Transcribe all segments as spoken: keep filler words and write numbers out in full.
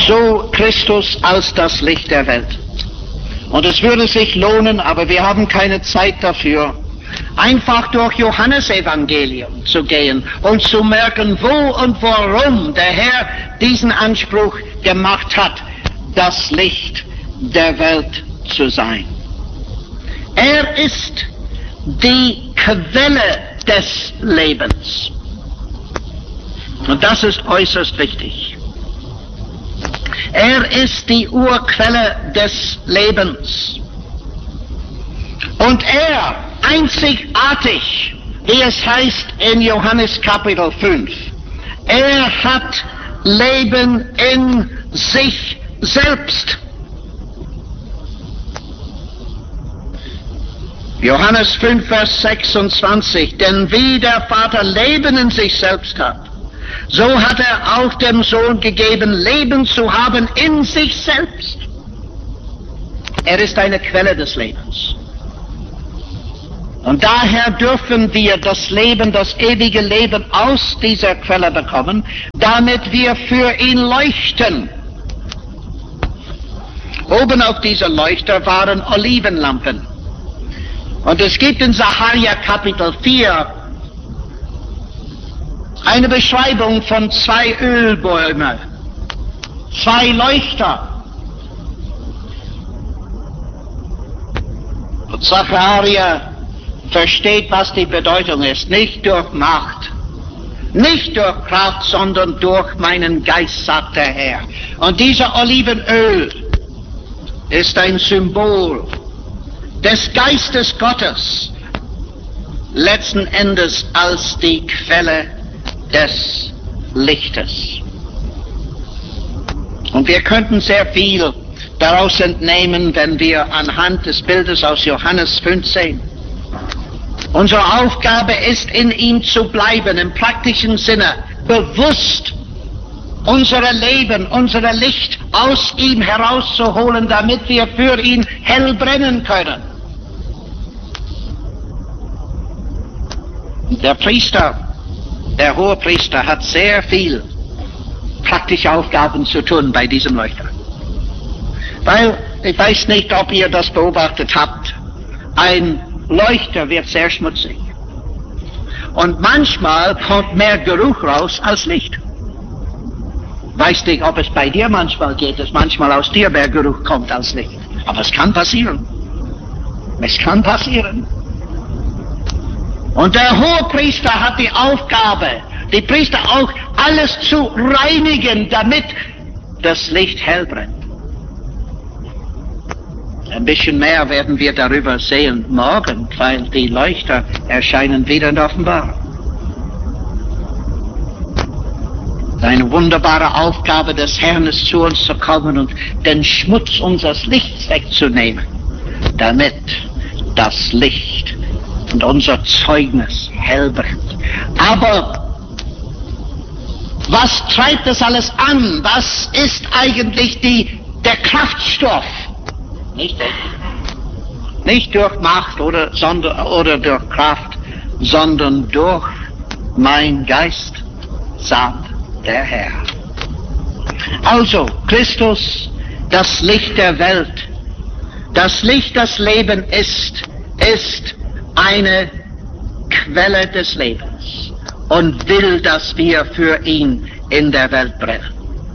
so Christus als das Licht der Welt. Und es würde sich lohnen, aber wir haben keine Zeit dafür, einfach durch Johannes Evangelium zu gehen und zu merken, wo und warum der Herr diesen Anspruch gemacht hat, das Licht der Welt zu sein. Er ist die Quelle des Lebens. Und das ist äußerst wichtig. Er ist die Urquelle des Lebens. Und er, einzigartig, wie es heißt in Johannes Kapitel fünf, er hat Leben in sich selbst. Johannes fünf, Vers sechsundzwanzig, denn wie der Vater Leben in sich selbst hat, so hat er auch dem Sohn gegeben, Leben zu haben in sich selbst. Er ist eine Quelle des Lebens. Und daher dürfen wir das Leben, das ewige Leben aus dieser Quelle bekommen, damit wir für ihn leuchten. Oben auf dieser Leuchter waren Olivenlampen. Und es gibt in Sacharja Kapitel vier eine Beschreibung von zwei Ölbäumen, zwei Leuchter. Und Sacharja versteht, was die Bedeutung ist, nicht durch Macht, nicht durch Kraft, sondern durch meinen Geist, sagt der Herr. Und dieser Olivenöl ist ein Symbol des Geistes Gottes, letzten Endes als die Quelle des Lichtes. Und wir könnten sehr viel daraus entnehmen, wenn wir anhand des Bildes aus Johannes fünfzehn. Unsere Aufgabe ist, in ihm zu bleiben, im praktischen Sinne, bewusst unser Leben, unser Licht aus ihm herauszuholen, damit wir für ihn hell brennen können. Der Priester, der Hohepriester hat sehr viel praktische Aufgaben zu tun bei diesem Leuchter. Weil, ich weiß nicht, ob ihr das beobachtet habt, ein Leuchter wird sehr schmutzig. Und manchmal kommt mehr Geruch raus als Licht. Weiß nicht, ob es bei dir manchmal geht, dass manchmal aus dir mehr Geruch kommt als Licht. Aber es kann passieren. Es kann passieren. Und der Hohepriester hat die Aufgabe, die Priester auch, alles zu reinigen, damit das Licht hell brennt. Ein bisschen mehr werden wir darüber sehen morgen, weil die Leuchter erscheinen wieder in der Offenbarung. Eine wunderbare Aufgabe des Herrn ist, zu uns zu kommen und den Schmutz unseres Lichts wegzunehmen, damit das Licht und unser Zeugnis hell brennt. Aber was treibt das alles an? Was ist eigentlich die, der Kraftstoff? Nicht, nicht durch Macht oder, sondern, oder durch Kraft, sondern durch mein Geist, sagt der Herr. Also, Christus, das Licht der Welt, das Licht, das Leben ist, ist eine Quelle des Lebens und will, dass wir für ihn in der Welt brennen.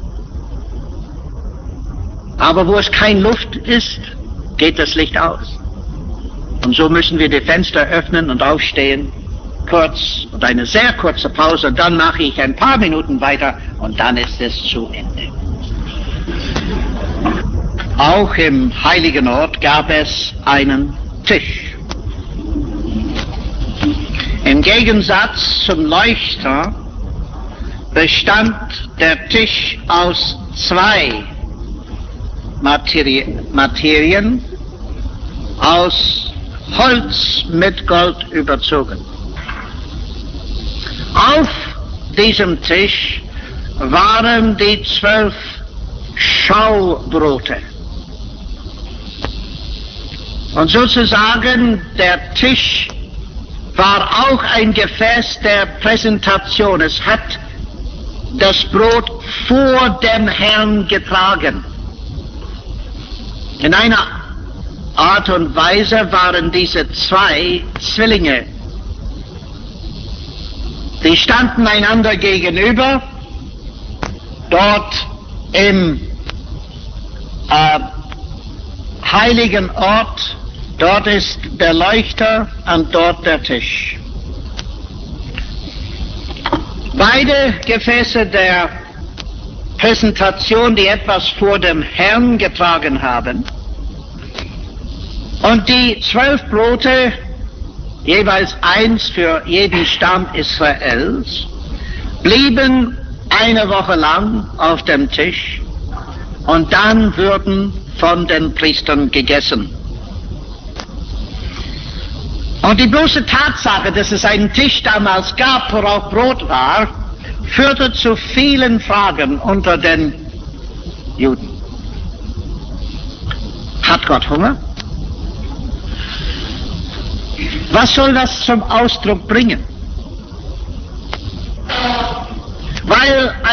Aber wo es kein Luft ist, geht das Licht aus. Und so müssen wir die Fenster öffnen und aufstehen, kurz und eine sehr kurze Pause, dann mache ich ein paar Minuten weiter und dann ist es zu Ende. Auch im heiligen Ort gab es einen Tisch. Im Gegensatz zum Leuchter bestand der Tisch aus zwei Materi- Materien, aus Holz mit Gold überzogen. Auf diesem Tisch waren die zwölf Schaubrote. Und sozusagen der Tisch war auch ein Gefäß der Präsentation. Es hat das Brot vor dem Herrn getragen. In einer Art und Weise waren diese zwei Zwillinge. Die standen einander gegenüber, dort im äh, heiligen Ort. Dort ist der Leuchter und dort der Tisch. Beide Gefäße der Präsentation, die etwas vor dem Herrn getragen haben. Und die zwölf Brote, jeweils eins für jeden Stamm Israels, blieben eine Woche lang auf dem Tisch und dann wurden von den Priestern gegessen. Und die bloße Tatsache, dass es einen Tisch damals gab, wo auch Brot war, führte zu vielen Fragen unter den Juden. Hat Gott Hunger? Was soll das zum Ausdruck bringen? Weil